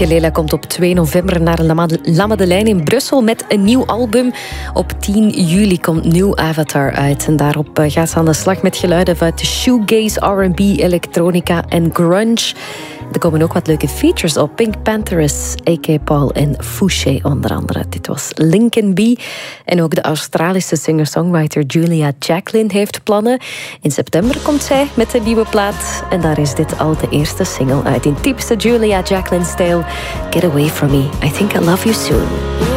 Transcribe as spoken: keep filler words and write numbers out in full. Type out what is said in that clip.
Kelela komt op twee november naar La Madeleine in Brussel met een nieuw album. Op tien juli komt New Avatar uit. En daarop gaat ze aan de slag met geluiden uit de shoegaze, R en B, elektronica en grunge. Er komen ook wat leuke features op. Pink Pantheress, A K Paul en Fouché onder andere. Dit was Lincoln B. En ook de Australische singer-songwriter Julia Jacklin heeft plannen. In september komt zij met een nieuwe plaat. En daar is dit al de eerste single uit. In typische Julia Jacklin-stijl. Get Away From Me, I Think I Love You Soon.